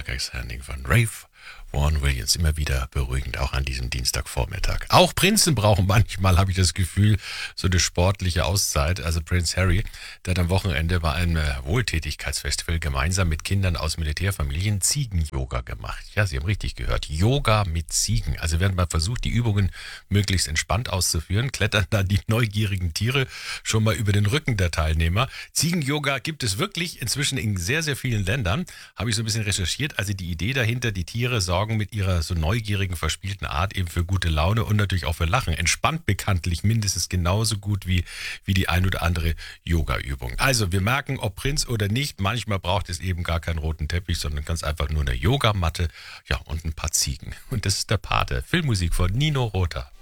Stargate Landing von Ralph Vaughan Williams. Immer wieder beruhigend, auch an diesem Dienstagvormittag. Auch Prinzen brauchen manchmal, habe ich das Gefühl, so eine sportliche Auszeit. Also Prince Harry, der hat am Wochenende bei einem Wohltätigkeitsfestival gemeinsam mit Kindern aus Militärfamilien Ziegen-Yoga gemacht. Ja, Sie haben richtig gehört. Yoga mit Ziegen. Also während man versucht, die Übungen möglichst entspannt auszuführen, klettern dann die neugierigen Tiere schon mal über den Rücken der Teilnehmer. Ziegen-Yoga gibt es wirklich inzwischen in sehr, sehr vielen Ländern. Habe ich so ein bisschen recherchiert. Also die Idee dahinter, die Tiere sorgen mit ihrer so neugierigen, verspielten Art eben für gute Laune und natürlich auch für Lachen. Entspannt bekanntlich mindestens genauso gut wie die ein oder andere Yoga-Übung. Also wir merken, ob Prinz oder nicht, manchmal braucht es eben gar keinen roten Teppich, sondern ganz einfach nur eine Yogamatte, ja, und ein paar Ziegen. Und das ist der Pate. Filmmusik von Nino Rota.